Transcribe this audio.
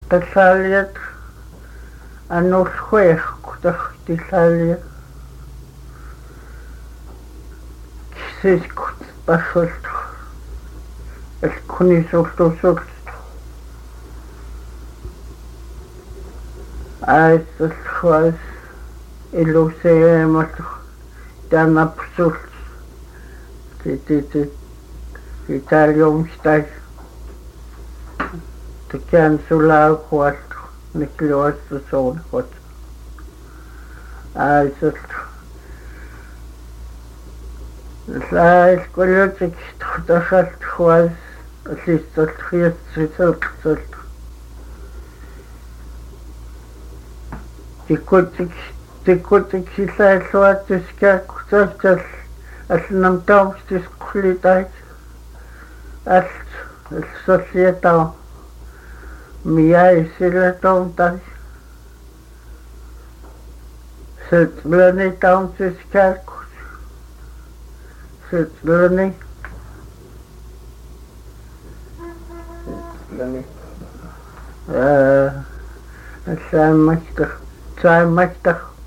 Qallaliat anulhuerku tahtilalia Siskut pasult Kunisultusult Aisas Illuseemat Danapsult Italiumstai Tikan Sulauquat Nicholas the Soul Hot Aisas Lai Squatic Tashat was at least the first result. The could see like what the scarecrow as nam down this quality as societal. Me I see that down that. So learning down this scarecrow. Learning. It's a much